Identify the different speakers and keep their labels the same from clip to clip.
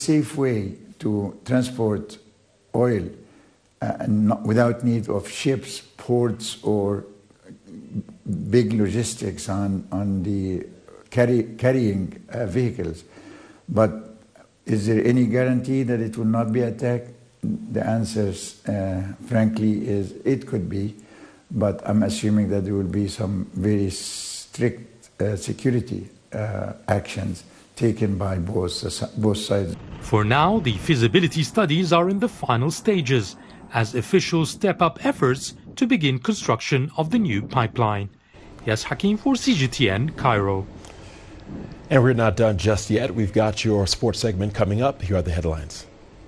Speaker 1: safe way to transport oil without need of ships, ports, or big logistics on the carrying vehicles. But is there any guarantee that it will not be attacked? The answer, frankly, is it could be, but I'm assuming that there will be some very strict security actions taken by both sides.
Speaker 2: For now, the feasibility studies are in the final stages as officials step up efforts to begin construction of the new pipeline. Yes, Hakim for CGTN, Cairo.
Speaker 3: And we're not done just yet. We've got your sports segment coming up. Here are the headlines.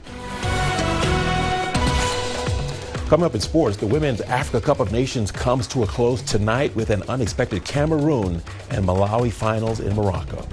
Speaker 3: Coming up in sports, the Women's Africa Cup of Nations comes to a close tonight with an unexpected Cameroon and Malawi finals in Morocco.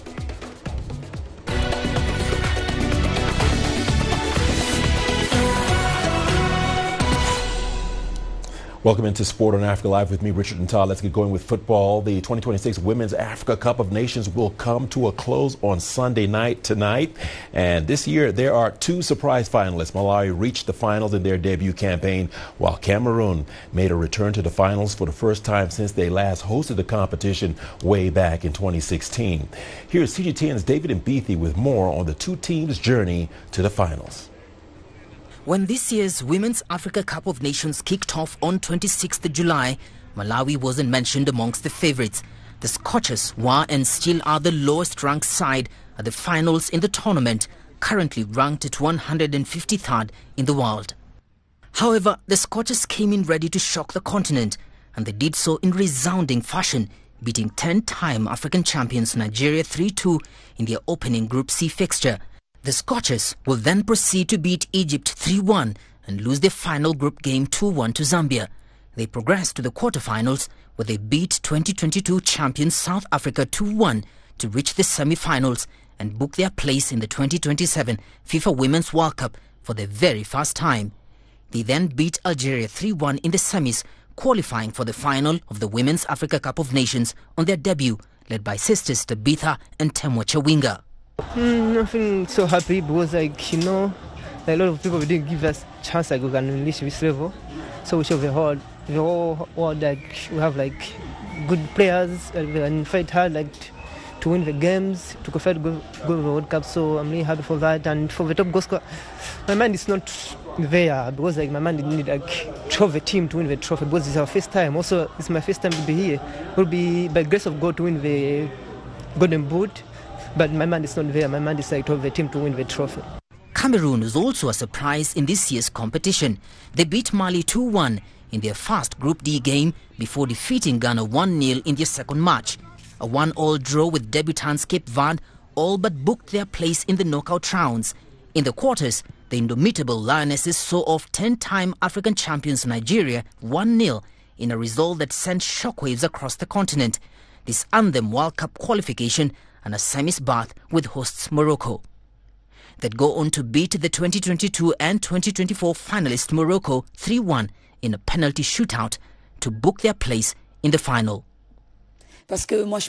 Speaker 3: Welcome into Sport on Africa Live with me, Richard Ntal. Let's get going with football. The 2026 Women's Africa Cup of Nations will come to a close on Sunday night tonight. And this year, there are two surprise finalists. Malawi reached the finals in their debut campaign, while Cameroon made a return to the finals for the first time since they last hosted the competition way back in 2016. Here's CGTN's David Mbithi with more on the two teams' journey to the finals.
Speaker 4: When this year's Women's Africa Cup of Nations kicked off on 26th July, Malawi wasn't mentioned amongst the favourites. The Scorchers were and still are the lowest ranked side at the finals in the tournament, currently ranked at 153rd in the world. However, the Scorchers came in ready to shock the continent, and they did so in resounding fashion, beating 10-time African champions Nigeria 3-2 in their opening Group C fixture. The Scorchers will then proceed to beat Egypt 3-1 and lose their final group game 2-1 to Zambia. They progress to the quarterfinals where they beat 2022 champions South Africa 2-1 to reach the semi-finals and book their place in the 2027 FIFA Women's World Cup for the very first time. They then beat Algeria 3-1 in the semis, qualifying for the final of the Women's Africa Cup of Nations on their debut, led by sisters Tabitha and Temwa Chawinga.
Speaker 5: I'm feeling so happy because, a lot of people didn't give us a chance we can reach this level. So we show the whole world we have good players and fight hard to win the games, to qualify to go to the World Cup. So I'm really happy for that. And for the top goal scorer, my mind is not there because my mind didn't need to have a team to win the trophy because it's our first time. Also, it's my first time to be here. It will be by grace of God to win the Golden Boot. But my mind is not there. My mind is to have the team to win the trophy.
Speaker 4: Cameroon was also a surprise in this year's competition. They beat Mali 2-1 in their first Group D game before defeating Ghana 1-0 in their second match. A 1-1 draw with debutants Cape Verde all but booked their place in the knockout rounds. In the quarters, the indomitable Lionesses saw off 10-time African champions Nigeria 1-0 in a result that sent shockwaves across the continent. This earned them World Cup qualification and a semis berth with hosts Morocco. They'd go on to beat the 2022 and 2024 finalist Morocco 3-1 in a penalty shootout to book their place in the final.
Speaker 6: It's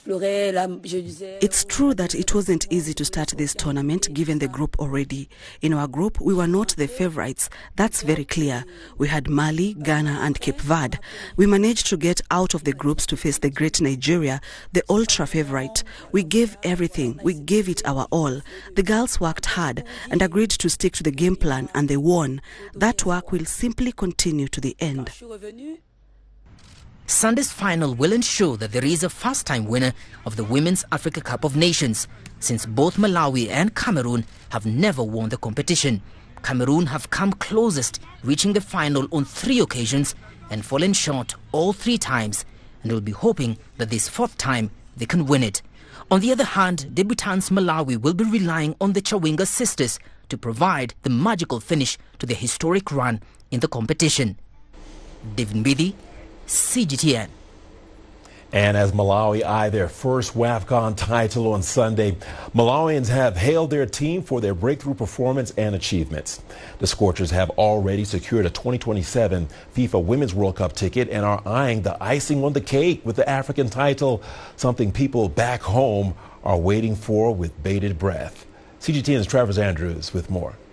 Speaker 7: true that it wasn't easy to start this tournament given the group already. In our group, we were not the favourites. That's very clear. We had Mali, Ghana and Cape Verde. We managed to get out of the groups to face the great Nigeria, the ultra favourite. We gave everything. We gave it our all. The girls worked hard and agreed to stick to the game plan and they won. That work will simply continue to the end.
Speaker 4: Sunday's final will ensure that there is a first-time winner of the Women's Africa Cup of Nations, since both Malawi and Cameroon have never won the competition. Cameroon have come closest, reaching the final on 3 occasions and fallen short all 3 times, and will be hoping that this 4th time they can win it. On the other hand, debutants Malawi will be relying on the Chawinga sisters to provide the magical finish to their historic run in the competition. David Mbithi, CGTN.
Speaker 3: And as Malawi eye their first WAFCON title on Sunday, Malawians have hailed their team for their breakthrough performance and achievements. The Scorchers have already secured a 2027 FIFA Women's World Cup ticket and are eyeing the icing on the cake with the African title, something people back home are waiting for with bated breath. CGTN's Travis Andrews with more.